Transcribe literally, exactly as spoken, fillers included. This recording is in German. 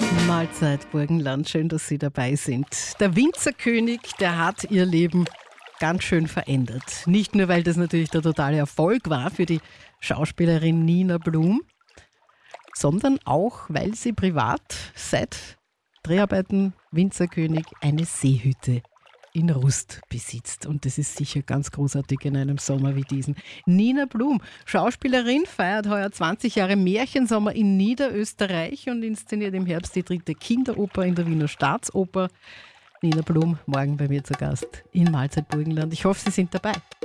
Mahlzeit Burgenland, schön, dass Sie dabei sind. Der Winzerkönig, der hat ihr Leben ganz schön verändert. Nicht nur, weil das natürlich der totale Erfolg war für die Schauspielerin Nina Blum, sondern auch, weil sie privat seit Dreharbeiten Winzerkönig eine Seehütte in Rust besitzt. Und das ist sicher ganz großartig in einem Sommer wie diesen. Nina Blum, Schauspielerin, feiert heuer zwanzig Jahre Märchensommer in Niederösterreich und inszeniert im Herbst die dritte Kinderoper in der Wiener Staatsoper. Nina Blum, morgen bei mir zu Gast in Mahlzeit Burgenland. Ich hoffe, Sie sind dabei.